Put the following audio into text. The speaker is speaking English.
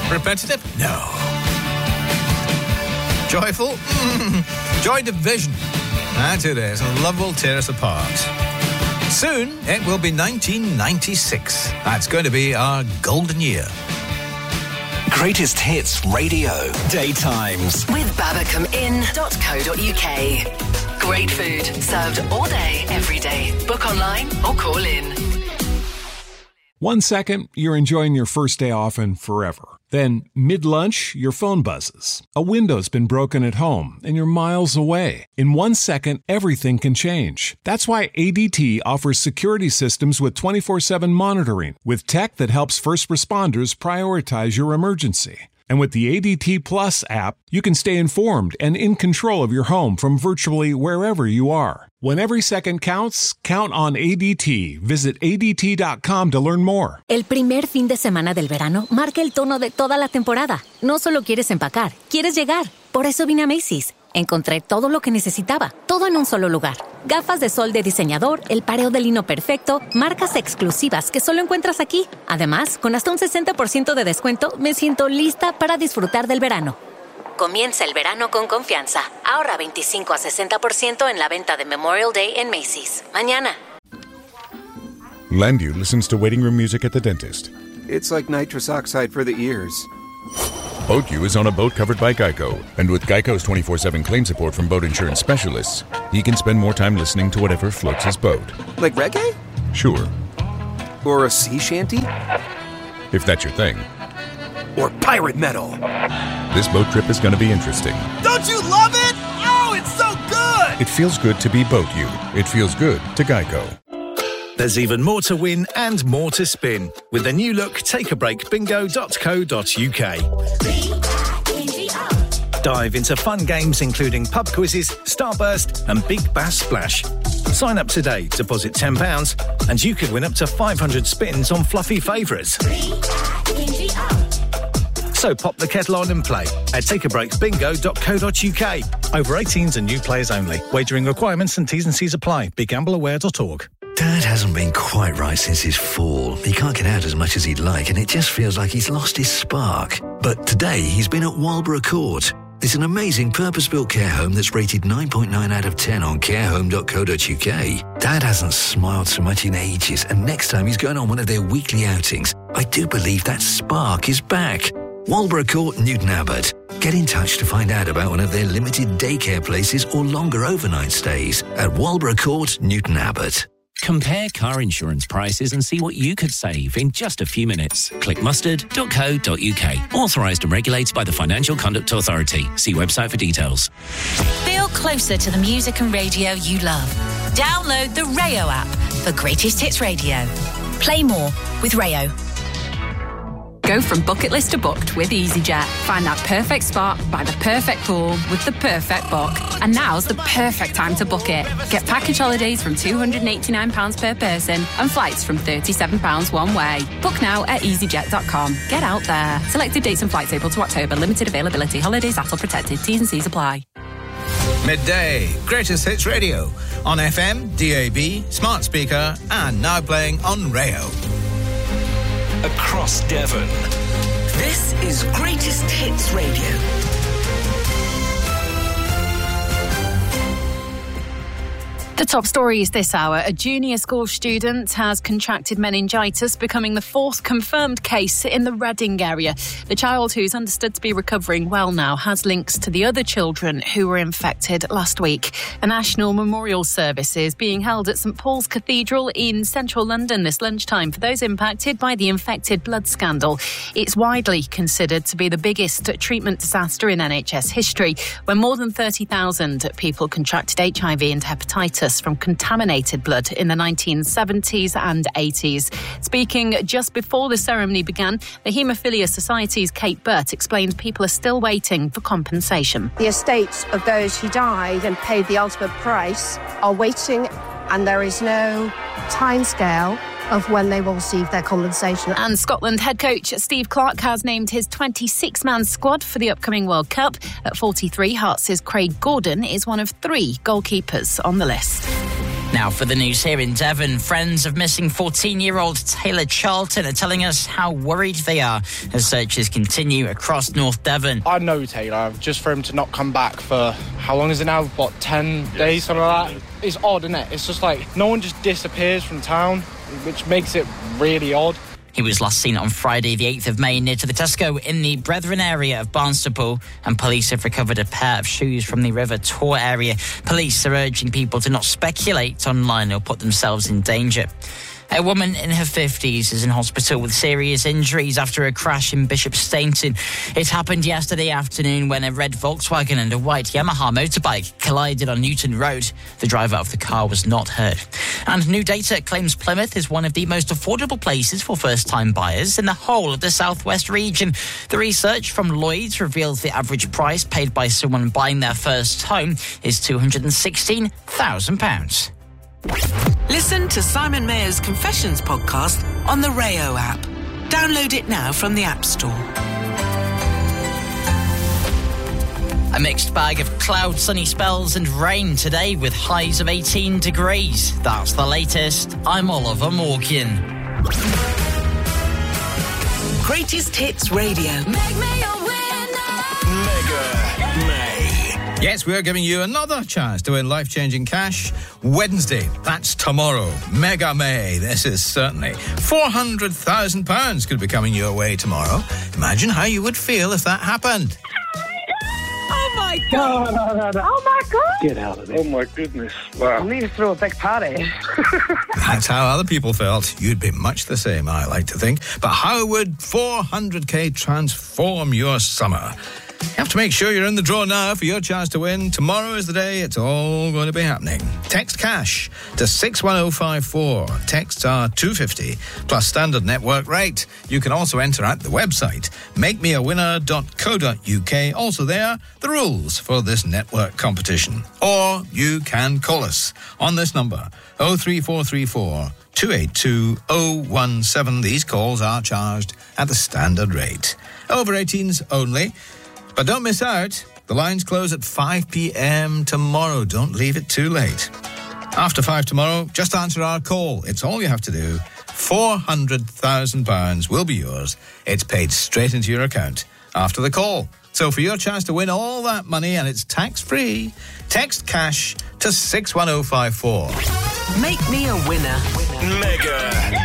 Repetitive? No. Joyful? Joy Division. That it is, and love will tear us apart. Soon, it will be 1996. That's going to be our golden year. Greatest Hits Radio. Daytimes. With babacominn.co.uk. Great food, served all day, every day. Book online or call in. 1 second, you're enjoying your first day off and forever. Then, mid-lunch, your phone buzzes. A window's been broken at home, and you're miles away. In 1 second, everything can change. That's why ADT offers security systems with 24/7 monitoring, with tech that helps first responders prioritize your emergency. And with the ADT Plus app, you can stay informed and in control of your home from virtually wherever you are. When every second counts, count on ADT. Visit ADT.com to learn more. El primer fin de semana del verano marca el tono de toda la temporada. No solo quieres empacar, quieres llegar. Por eso vine a Macy's. Encontré todo lo que necesitaba, todo en un solo lugar. Gafas de sol de diseñador, el pareo de lino perfecto, marcas exclusivas que solo encuentras aquí. Además, con hasta un 60% de descuento, me siento lista para disfrutar del verano. Comienza el verano con confianza. Ahorra 25 a 60% en la venta de Memorial Day en Macy's. Mañana. Landu listens to waiting room music at the dentist. It's like nitrous oxide for the ears. BoatU is on a boat covered by Geico. And with Geico's 24/7 claim support from boat insurance specialists, he can spend more time listening to whatever floats his boat. Like reggae? Sure. Or a sea shanty? If that's your thing. Or pirate metal? This boat trip is going to be interesting. Don't you love it? Oh, it's so good! It feels good to be BoatU. It feels good to Geico. There's even more to win and more to spin with the new look takeabreakbingo.co.uk. Dive into fun games including pub quizzes, Starburst and Big Bass Splash. Sign up today, deposit £10 and you could win up to 500 spins on fluffy favourites. So pop the kettle on and play at takeabreakbingo.co.uk. Over 18s and new players only. Wagering requirements and T's and C's apply. BeGambleAware.org. Dad hasn't been quite right since his fall. He can't get out as much as he'd like, and it just feels like he's lost his spark. But today, he's been at Walborough Court. It's an amazing purpose-built care home that's rated 9.9 out of 10 on carehome.co.uk. Dad hasn't smiled so much in ages, and next time he's going on one of their weekly outings, I do believe that spark is back. Walborough Court, Newton Abbot. Get in touch to find out about one of their limited daycare places or longer overnight stays at Walborough Court, Newton Abbot. Compare car insurance prices and see what you could save in just a few minutes. Click mustard.co.uk. Authorised and regulated by the Financial Conduct Authority. See website for details. Feel closer to the music and radio you love. Download the Rayo app for Greatest Hits Radio. Play more with Rayo. Go from bucket list to booked with EasyJet. Find that perfect spot by the perfect pool with the perfect book. And now's the perfect time to book it. Get package holidays from £289 per person and flights from £37 one way. Book now at easyjet.com. Get out there. Selected dates and flights April to October. Limited availability. Holidays ATOL protected. T's and C's apply. Midday, Greatest Hits Radio. On FM, DAB, smart speaker, and now playing on Rayo. Across Devon. This is Greatest Hits Radio. The top story is this hour. A junior school student has contracted meningitis, becoming the fourth confirmed case in the Reading area. The child, who's understood to be recovering well now, has links to the other children who were infected last week. A national memorial service is being held at St Paul's Cathedral in central London this lunchtime for those impacted by the infected blood scandal. It's widely considered to be the biggest treatment disaster in NHS history, when more than 30,000 people contracted HIV and hepatitis from contaminated blood in the 1970s and 80s. Speaking just before the ceremony began, the Haemophilia Society's Kate Burt explained people are still waiting for compensation. The estates of those who died and paid the ultimate price are waiting, and there is no timescale of when they will receive their compensation. And Scotland head coach Steve Clarke has named his 26-man squad for the upcoming World Cup. At 43, Hearts' Craig Gordon is one of 3 goalkeepers on the list. Now for the news here in Devon. Friends of missing 14-year-old Taylor Charlton are telling us how worried they are as searches continue across North Devon. I know Taylor, just for him to not come back for, how long is it now? 10 days, something like that? It's odd, isn't it? It's just like, no one just disappears from town, which makes it really odd. He was last seen on Friday, the 8th of May, near to the Tesco in the Brethren area of Barnstaple, and police have recovered a pair of shoes from the River Tor area. Police are urging people to not speculate online or put themselves in danger. A woman in her 50s is in hospital with serious injuries after a crash in Bishop Stainton. It happened yesterday afternoon when a red Volkswagen and a white Yamaha motorbike collided on Newton Road. The driver of the car was not hurt. And new data claims Plymouth is one of the most affordable places for first-time buyers in the whole of the southwest region. The research from Lloyds reveals the average price paid by someone buying their first home is £216,000. Listen to Simon Mayer's Confessions podcast on the Rayo app. Download it now from the App Store. A mixed bag of cloud, sunny spells and rain today with highs of 18 degrees. That's the latest. I'm Oliver Morgan. Greatest Hits Radio. Make me a winner. Mega May. Yes, we are giving you another chance to win life-changing cash. Wednesday, that's tomorrow. Mega May. This is certainly £400,000 could be coming your way tomorrow. Imagine how you would feel if that happened. Oh my God! No. Oh my God! Get out of there! Oh my goodness! Wow! I need to throw a big party. That's how other people felt. You'd be much the same, I like to think. But how would 400k transform your summer? You have to make sure you're in the draw now for your chance to win. Tomorrow is the day it's all going to be happening. Text cash to 61054. Texts are $2.50 plus standard network rate. You can also enter at the website makemeawinner.co.uk. Also there, the rules for this network competition. Or you can call us on this number, 03434 282 017. These calls are charged at the standard rate. Over 18s only. But don't miss out. The lines close at 5 p.m. tomorrow. Don't leave it too late. After 5 tomorrow, just answer our call. It's all you have to do. £400,000 will be yours. It's paid straight into your account after the call. So for your chance to win all that money, and it's tax-free, text cash to 61054. Make me a winner. Mega